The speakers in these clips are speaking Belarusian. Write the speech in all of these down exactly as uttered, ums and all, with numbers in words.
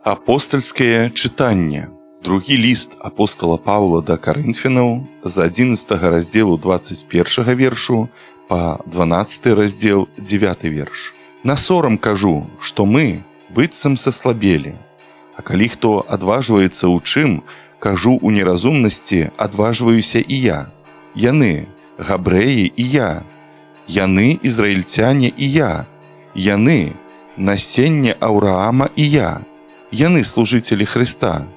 Апостальскае чытанне. Другі ліст апостала Паўла да Карынфянаў з адзінаццатага раздзелу дваццаць першага вершу па дванаццаты раздзел дзевяты верш. На сорам кажу, што мы быццам саслабелі, а калі хто адважваецца ў чым, кажу у неразумнасці, адважваюся і я. Яны габрэі і я, яны ізраільцяне і я, яны насенне Аўраама і я, яны служыцелі Хрыста.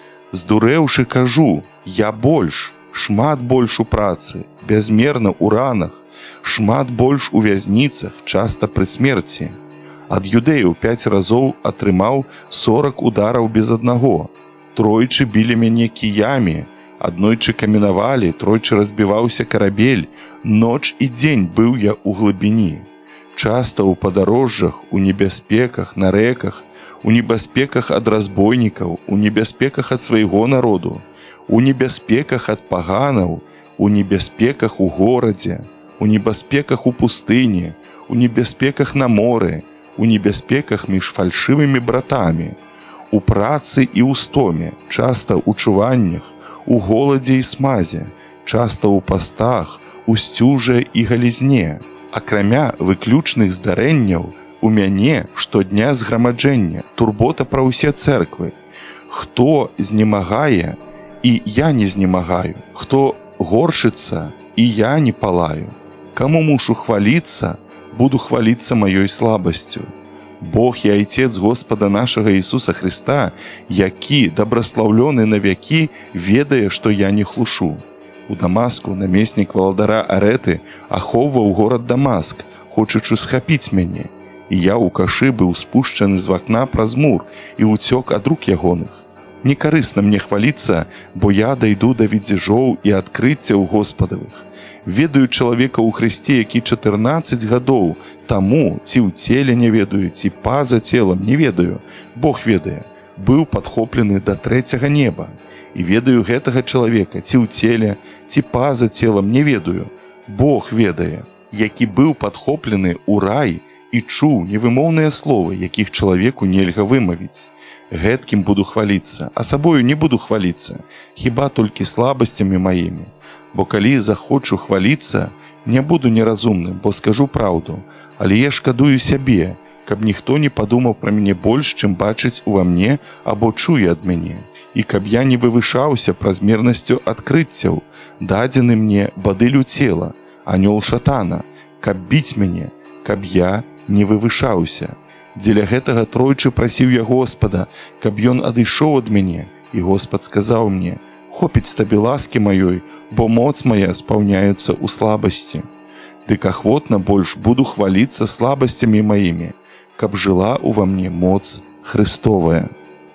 Здурэўшы кажу, я больш, шмат больш у працы, бязмерна ў ранах, шмат больш у вязніцах, часта пры смерці. Ад юдэяў пяць разоў атрымаў сорак удараў без аднаго. Тройчы білі мяне кіямі, аднойчы каменавалі, тройчы разбіваўся карабель, ноч і дзень быў я ў глыбіні. Часта ў падарожжах, у небяспеках, на рэках, у небяспеках ад разбойнікаў, у небяспеках ад свайго народу, у небяспеках ад паганаў, у небяспеках у горадзе, у небяспеках у пустыні, у небяспеках на моры, у небяспеках між фальшывымі братамі, у працы і ў стоме, часта ў чуваннях, у голадзе і смазе, часта ў пастах, у сцюже і галізне. Акрамя выключных здарэнняў, у мяне штодня зграмаджэнне, турбота пра ўсе цэрквы. Хто знемагае, і я не знемагаю. Хто горшыцца, і я не палаю. Каму мушу хваліцца, буду хваліцца маёй слабасцю. Бог і Айцец Господа нашага Ісуса Хрыста, які дабраслаўлёны на вякі, ведае, што я не хлушу. У Дамаску намеснік валадара Арэты ахоўваў горад Дамаск, хочучы схапіць мяне. І я ў кашы быў спушчаны з вакна праз мур і ўцёк ад рук ягоных. Некарысна мне хваліцца, бо я дайду да відзежоў і адкрыццяў Господавых. Ведаю чалавека ў Хрысце, які чатырнаццаць гадоў таму, ці ў целе не ведаю, ці па-за целам не ведаю, Бог ведае, быў падхоплены да трэцяга неба. І ведаю гэтага чалавека, ці ў целе, ці па-за целам не ведаю, Бог ведае, які быў падхоплены ў рай і чуў невымоўныя словы, якіх чалавеку нельга вымавіць. Гэткім буду хваліцца, а сабою не буду хваліцца, хіба толькі слабасцямі маімі. Бо калі захочу хваліцца, не буду неразумным, бо скажу праўду, але я шкадую сябе, каб ніхто не падумаў пра мяне больш, чым бачыць ува мне або чуе ад мяне. І каб я не вывышаўся празмернасцю адкрыццяў, дадзены мне бадылю цела, анёл шатана, каб біць мяне, каб я не вывышаўся. Дзеля гэтага тройчы прасіў я Господа, каб ён адышоў ад мяне, і Господ сказаў мне, хопіць табе ласкі маёй, бо моц моя спаўняецца ў слабасці. Дык ахвотна больш буду хваліцца слабасцямі маімі, каб жыла ўва мне моц Хрыстовая.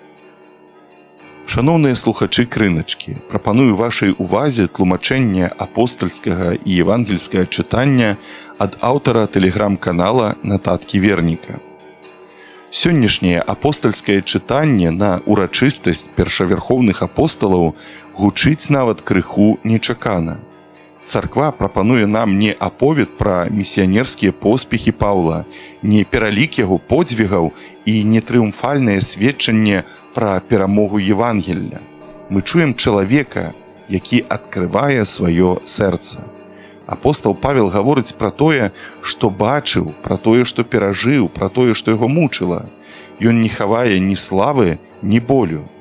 Шаноўныя слухачы крыначкі, прапаную вашай увазе тлумачэнне апостальскага і евангельскага чытання ад аўтара тэлеграм-канала Нататкі Верніка. Сённяшняе апостальскае чытанне на урачыстасць першавярхоўных апосталаў гучыць нават крыху нечакана. Царква прапануе нам не аповед пра місіянерскія поспехі Паўла, не пералік яго подзвігаў і не трыумфальнае сведчанне пра перамогу Евангелля. Мы чуем чалавека, які адкрывае сваё сэрца. Апостал Павел гаворыць пра тое, што бачыў, пра тое, што перажыў, пра тое, што яго мучыла. Ён не хавае ні славы, ні болю.